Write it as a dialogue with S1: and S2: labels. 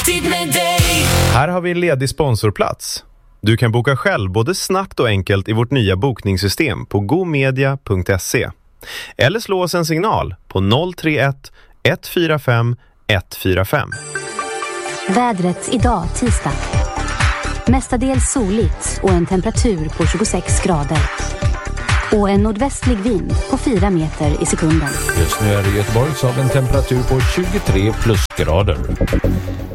S1: Tid med dig.
S2: Här har vi en ledig sponsorplats. Du kan boka själv både snabbt och enkelt i vårt nya bokningssystem på gomedia.se. Eller slå oss en signal på 031 145 145.
S3: Vädret idag tisdag. Mestadels soligt och en temperatur på 26 grader. Och en nordvästlig vind på 4 meter i sekunden.
S4: Just nu är det Göteborg så har vi en temperatur på 23 plusgrader.